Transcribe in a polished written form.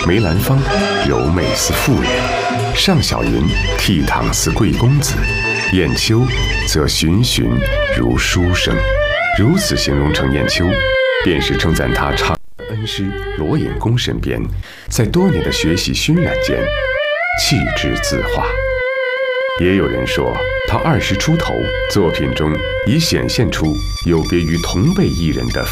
梅兰芳柔媚似妇人，尚小云倜傥似贵公子，雁丘则循循如书生。如此形容程砚秋，便是称赞他唱恩师罗隐公身边，在多年的学习熏染间，气质自化。也有人说，他20出头，作品中已显现出有别于同辈艺人的